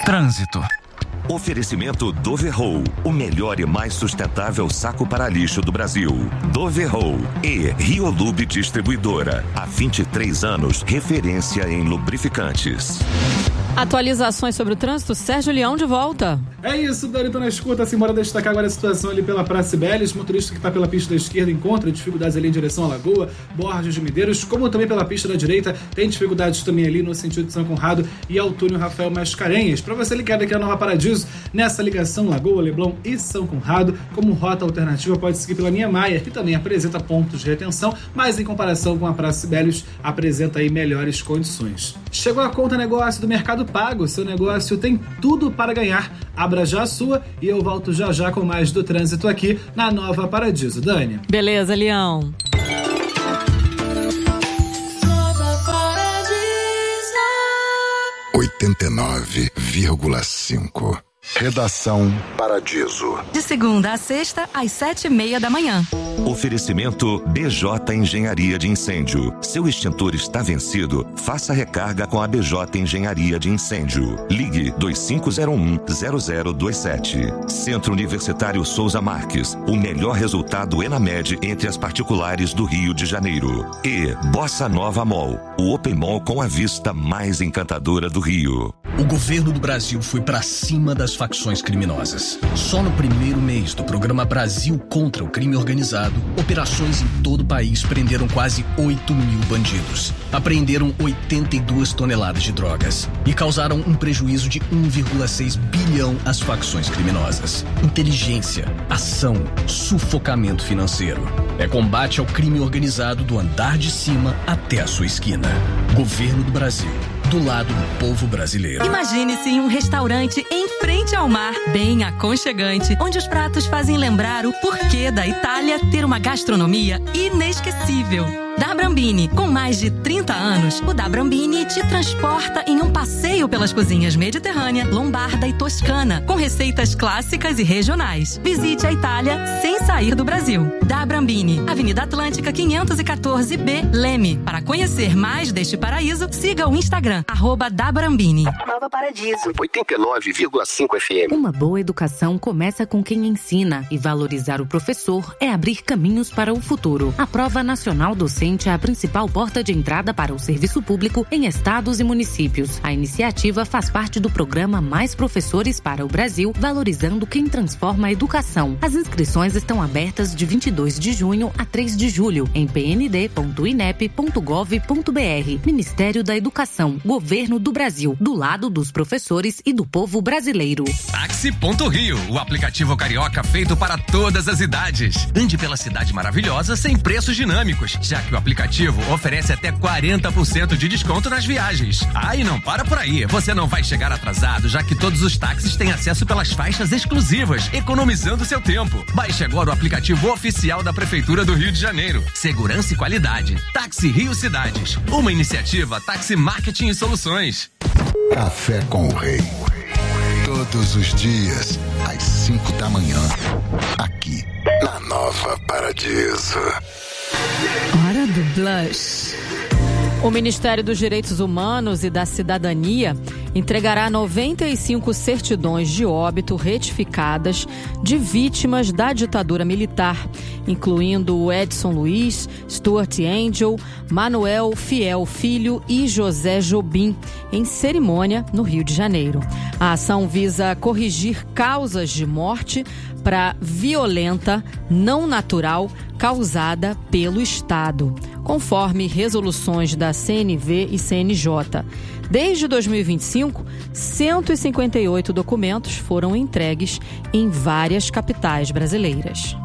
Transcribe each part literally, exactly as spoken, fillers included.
Trânsito. Oferecimento Doverroll, o melhor e mais sustentável saco para lixo do Brasil. Doverroll e Riolube Distribuidora. Há vinte e três anos, referência em lubrificantes. Atualizações sobre o trânsito, Sérgio Leão de volta. É isso, Dani, tô na escuta. Assim, bora destacar agora a situação ali pela Praça Cibeles. Motorista que está pela pista da esquerda encontra dificuldades ali em direção à Lagoa, Borges de Medeiros, como também pela pista da direita, tem dificuldades também ali no sentido de São Conrado e ao túnel Rafael Mascarenhas. Para você ligado aqui a Nova Paradiso, nessa ligação Lagoa, Leblon e São Conrado, como rota alternativa pode seguir pela Niemeyer, que também apresenta pontos de retenção, mas em comparação com a Praça Cibeles, apresenta aí melhores condições. Chegou a conta negócio do Mercado Pago, seu negócio tem tudo para ganhar. Abra já a sua e eu volto já já com mais do trânsito aqui na Nova Paradiso. Dani. Beleza, Leão. Nova Paradiso oitenta e nove vírgula cinco. Redação Paradiso. De segunda a sexta, às sete e meia da manhã. Oferecimento B J Engenharia de Incêndio. Seu extintor está vencido? Faça recarga com a B J Engenharia de Incêndio. Ligue dois cinco zero um zero zero dois sete. Centro Universitário Souza Marques. O melhor resultado ENAMED entre as particulares do Rio de Janeiro. E Bossa Nova Mall. O Open Mall com a vista mais encantadora do Rio. O governo do Brasil foi pra cima das facções criminosas. Só no primeiro mês do programa Brasil contra o Crime Organizado, operações em todo o país prenderam quase oito mil bandidos. Apreenderam oitenta e duas toneladas de drogas e causaram um prejuízo de um vírgula seis bilhão às facções criminosas. Inteligência, ação, sufocamento financeiro. É combate ao crime organizado do andar de cima até a sua esquina. Governo do Brasil. Do lado do povo brasileiro. Imagine-se em um restaurante em frente ao mar, bem aconchegante, onde os pratos fazem lembrar o porquê da Itália ter uma gastronomia inesquecível. Da Brambini, com mais de trinta anos, o Da Brambini te transporta em um passeio pelas cozinhas mediterrânea, lombarda e toscana, com receitas clássicas e regionais. Visite a Itália sem sair do Brasil. Da Brambini, Avenida Atlântica quinhentos e quatorze B, Leme. Para conhecer mais deste paraíso, siga o Instagram, arroba Da Brambini. Nova Paradiso. oitenta e nove vírgula cinco F M. Uma boa educação começa com quem ensina, e valorizar o professor é abrir caminhos para o futuro. A Prova Nacional Docente é a principal porta de entrada para o serviço público em estados e municípios. A iniciativa faz parte do programa Mais Professores para o Brasil, valorizando quem transforma a educação. As inscrições estão abertas de vinte e dois de junho a três de julho em p n d ponto i n e p ponto gov ponto b r. Ministério da Educação, Governo do Brasil, do lado dos professores e do povo brasileiro. Táxi.rio, o aplicativo carioca feito para todas as idades. Ande pela cidade maravilhosa sem preços dinâmicos, já que o aplicativo oferece até quarenta por cento de desconto nas viagens. Ah, e não para por aí. Você não vai chegar atrasado, já que todos os táxis têm acesso pelas faixas exclusivas, economizando seu tempo. Baixe agora o aplicativo oficial da Prefeitura do Rio de Janeiro. Segurança e qualidade. Táxi Rio Cidades. Uma iniciativa Táxi Marketing e Soluções. Café com o Rei. Todos os dias, às cinco da manhã. Aqui, na Nova Paradiso. Hora do Blush. O Ministério dos Direitos Humanos e da Cidadania entregará noventa e cinco certidões de óbito retificadas de vítimas da ditadura militar, incluindo Edson Luiz, Stuart Angel, Manuel Fiel Filho e José Jobim, em cerimônia no Rio de Janeiro. A ação visa corrigir causas de morte para violenta, não natural, causada pelo Estado, conforme resoluções da C N V e C N J. Desde dois mil e vinte e cinco, cento e cinquenta e oito documentos foram entregues em várias capitais brasileiras.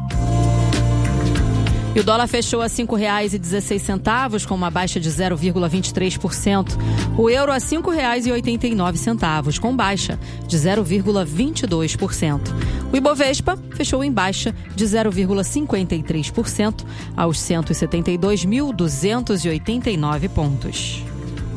E o dólar fechou a cinco reais e dezesseis centavos, com uma baixa de zero vírgula vinte e três por cento. O euro a cinco reais e oitenta e nove centavos, com baixa de zero vírgula vinte e dois por cento. O Ibovespa fechou em baixa de zero vírgula cinquenta e três por cento aos cento e setenta e dois mil duzentos e oitenta e nove pontos.